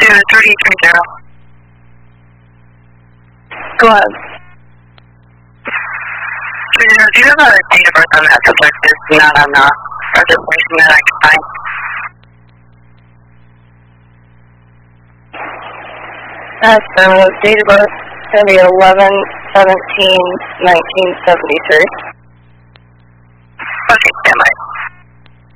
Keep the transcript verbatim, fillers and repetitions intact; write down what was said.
to three three zero. Go ahead. Do you have a date of birth on that subject? It's not on the registration that I can find. That's uh, date of birth is going to be eleven seventeen nineteen seventy-three. Okay, stand by.